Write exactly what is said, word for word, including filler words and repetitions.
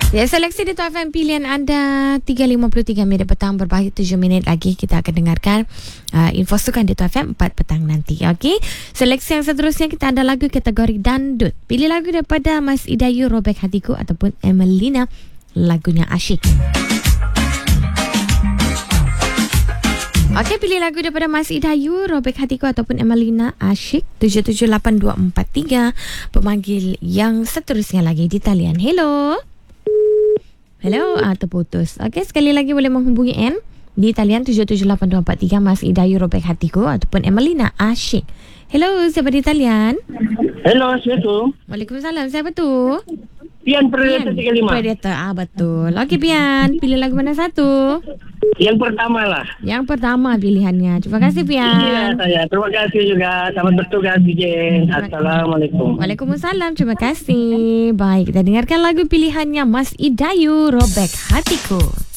Ya, seleksi di Top F M pilihan anda tiga lima puluh tiga minit petang, berbahaya tujuh minit lagi kita akan dengarkan uh, info sukan di Top F M empat petang nanti. Okey. Seleksi yang seterusnya kita ada lagu kategori dandut. Pilih lagu daripada Mas Idayu, Robek Hatiku ataupun Emelina, lagunya Asyik. Okey, pilih lagu daripada Mas Idayu, Robek Hatiku ataupun Emelina, Asyik. tujuh tujuh lapan dua empat tiga. Pemanggil yang seterusnya lagi di talian. Hello. Hello, ah, terputus. Okey, sekali lagi boleh menghubungi N di talian tujuh tujuh lapan dua empat tiga, Mas Idayu, Robek Hatiku ataupun Emelina, Asyik. Hello, siapa di talian? Hello, Assalamualaikum. Waalaikumsalam, siapa tu? Pian Predator tiga puluh lima. Predator, ah betul. Okey, Pian, pilih lagu mana satu? Yang pertama lah. Yang pertama pilihannya. Terima kasih, Pian. Iya, saya. Terima kasih juga. Selamat bertugas, D J. Assalamualaikum. Waalaikumsalam, terima kasih. Baik, kita dengarkan lagu pilihannya Mas Idayu, Robek Hatiku.